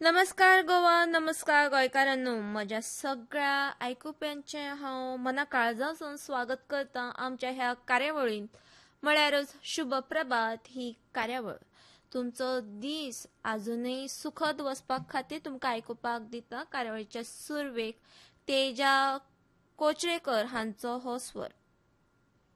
नमस्कार गोवा, नमस्कार गोंयकारांनो. म्हज्या सगळ्या आयकुप्यांचे हांव मना काळजासून स्वागत करता आमच्या ह्या कार्यावळींत, म्हळ्यारच शुभ प्रभात ही कार्यावळ. तुमचो दीस अजूनय सुखद वचपाक खातीर तुमकां आयकुपाक दिता कार्यावळीच्या सुरवेक तेजा कोचरेकर हांचो हो स्वर.